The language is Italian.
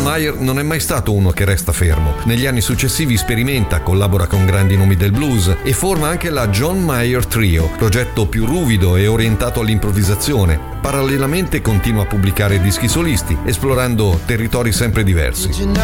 Mayer non è mai stato uno che resta fermo. Negli anni successivi sperimenta, collabora con grandi nomi del blues e forma anche la John Mayer Trio, progetto più ruvido e orientato all'improvvisazione. Parallelamente continua a pubblicare dischi solisti, esplorando territori sempre diversi.